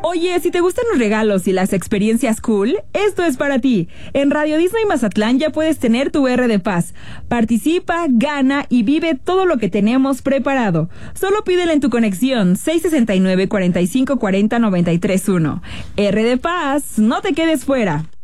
Oye, si te gustan los regalos y las experiencias cool, esto es para ti. En Radio Disney Mazatlán ya puedes tener tu R de Paz. Participa, gana y vive todo lo que tenemos preparado. Solo pídele en tu conexión 669-4540-931. R de Paz, no te quedes fuera.